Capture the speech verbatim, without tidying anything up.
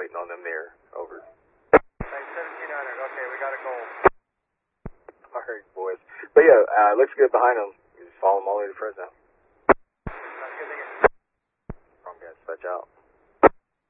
waiting on them there. Over. seventeen hundred, okay, we got a goal. All right, boys. But yeah, uh, looks good behind them. You just follow them all the way to Fresno.